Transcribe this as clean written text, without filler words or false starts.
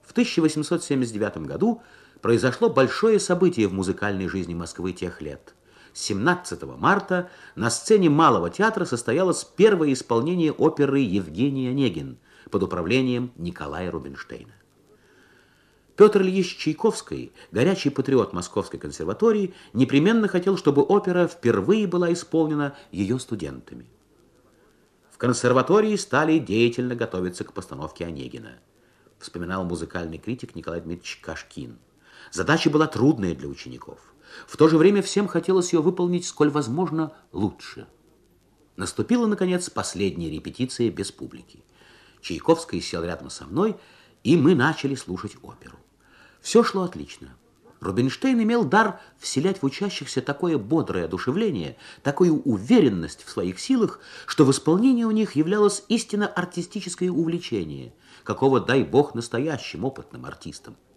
В 1879 году произошло большое событие в музыкальной жизни Москвы тех лет. 17 марта на сцене Малого театра состоялось первое исполнение оперы «Евгений Онегин» под управлением Николая Рубинштейна. Петр Ильич Чайковский, горячий патриот Московской консерватории, непременно хотел, чтобы опера впервые была исполнена ее студентами. В консерватории стали деятельно готовиться к постановке Онегина, вспоминал музыкальный критик Николай Дмитриевич Кашкин. Задача была трудная для учеников. В то же время всем хотелось ее выполнить сколь возможно лучше. Наступила, наконец, последняя репетиция без публики. Чайковский сел рядом со мной, и мы начали слушать оперу. Все шло отлично. Рубинштейн имел дар вселять в учащихся такое бодрое одушевление, такую уверенность в своих силах, что в исполнении у них являлось истинно артистическое увлечение, какого дай бог настоящим опытным артистам.